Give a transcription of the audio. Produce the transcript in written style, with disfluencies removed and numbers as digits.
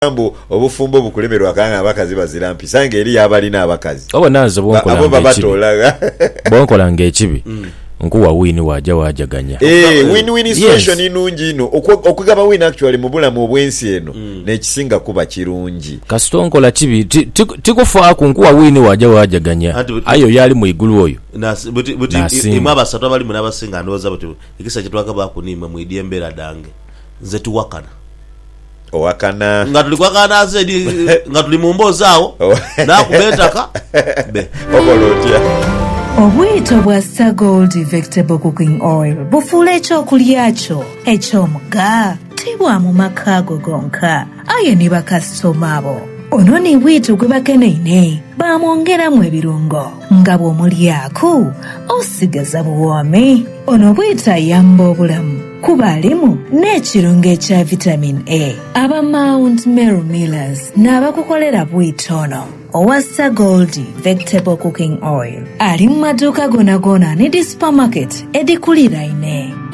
Ambu obufumbo bukulemerwa kanga abakazi bazira mpisa ngeri yabalina abakazi. Obo nazo bonkola. Abo babatolaga. Bonkola ngechibi. Nkuwa wini wajaganya. Win-win situation inungi ino. Okugaba win actually mubula mu bwensi eno. Nekisinga kuba kirungi. Kastonkola chibi tikufa kunkuwa wini wajaganya. Ayo yali mu igulu oyo. Buti imaba satwa bali munabasinga ndoza buti ikisa kitwaka bakunima mu idyembera dange. Nze tuwakana. Owakana nga tulikwakana zedi nga tuli mu mbozi awo nakubetaka be obolotia. Obwito bwa Sagold Vegetable Cooking Oil bufuula ekyokulya kyo eky'omuga tibwa mu makaago gonka aye ne bakasitoma abo. Ono ne bwito gwe bakeneine bamwongeramu ebirungo nga bw'omulyako osigaza buwoome. Ono bwito ayamba obulamu kuba alimu n'ekirungo ekya vitamin A. Aba Mount Meru Millers n'abakukolera bwito ono owa Sagold Vegetable Cooking Oil ali mu maduuka gona ne di supermarket edikuliraine.